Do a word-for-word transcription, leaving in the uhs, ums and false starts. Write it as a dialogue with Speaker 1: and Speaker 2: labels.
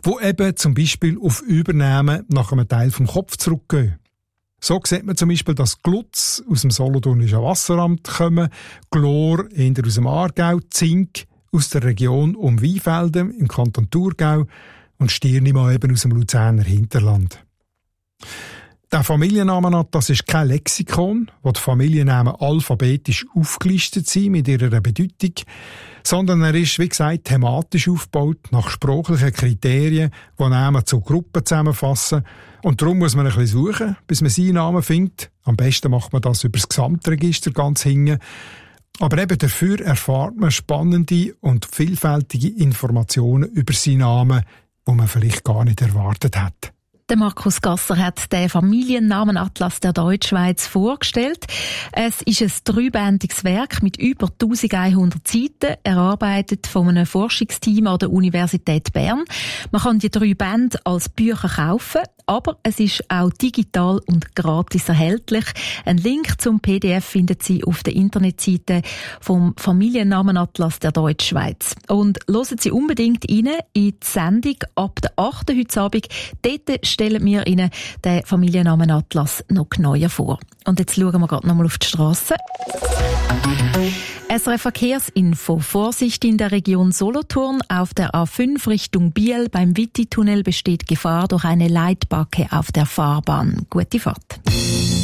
Speaker 1: wo eben zum Beispiel auf Übernehmen nach einem Teil vom Kopf zurückgehen. So sieht man zum Beispiel, dass Glutz aus dem Solothurnischen Wasseramt kommen, Chlor eher aus dem Aargau, Zink aus der Region um Weinfelden im Kanton Thurgau und Stirnima eben aus dem Luzerner Hinterland. Der Familiennamenatlas ist kein Lexikon, wo die Familiennamen alphabetisch aufgelistet sind mit ihrer Bedeutung, sondern er ist, wie gesagt, thematisch aufgebaut, nach sprachlichen Kriterien, die Namen zu Gruppen zusammenfassen. Und darum muss man ein bisschen suchen, bis man seinen Namen findet. Am besten macht man das über das Gesamtregister ganz hinten. Aber eben dafür erfahrt man spannende und vielfältige Informationen über seinen Namen, die man vielleicht gar nicht erwartet hat.
Speaker 2: Der Markus Gasser hat den Familiennamenatlas der Deutschschweiz vorgestellt. Es ist ein dreibändiges Werk mit über elfhundert Seiten, erarbeitet von einem Forschungsteam an der Universität Bern. Man kann die drei Bände als Bücher kaufen, aber es ist auch digital und gratis erhältlich. Ein Link zum P D F finden Sie auf der Internetseite vom Familiennamenatlas der Deutschschweiz. Und hören Sie unbedingt rein in die Sendung ab der achten heute Abend. Dort stellen wir Ihnen den Familiennamenatlas noch genauer vor. Und jetzt schauen wir gerade nochmal auf die Strasse. S R F Verkehrsinfo. Vorsicht in der Region Solothurn. Auf der A fünf Richtung Biel beim Witti-Tunnel besteht Gefahr durch eine Leitbacke auf der Fahrbahn. Gute Fahrt.